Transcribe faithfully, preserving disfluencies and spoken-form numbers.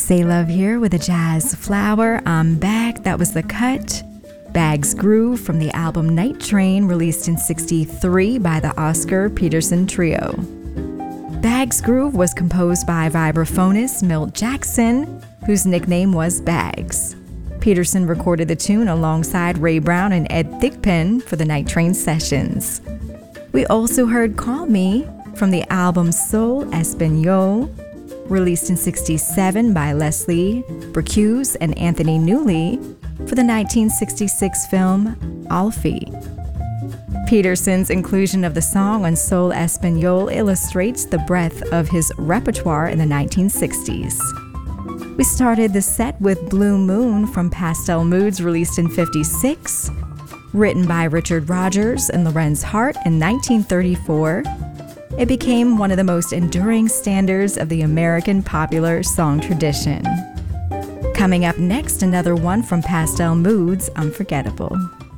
Say Love here with a jazz flower. I'm back. That was The Cut. Bags Groove from the album Night Train, released in sixty-three by the Oscar Peterson Trio. Bags Groove was composed by vibraphonist Milt Jackson, whose nickname was Bags. Peterson recorded the tune alongside Ray Brown and Ed Thigpen for the Night Train sessions. We also heard Call Me from the album Soul Español, released in sixty-seven by Leslie Bricusse and Anthony Newley for the nineteen sixty-six film Alfie. Peterson's inclusion of the song on Soul Español illustrates the breadth of his repertoire in the nineteen sixties. We started the set with Blue Moon from Pastel Moods, released in fifty-six, written by Richard Rodgers and Lorenz Hart in nineteen thirty-four. It became one of the most enduring standards of the American popular song tradition. Coming up next, another one from Pastel Moods, Unforgettable.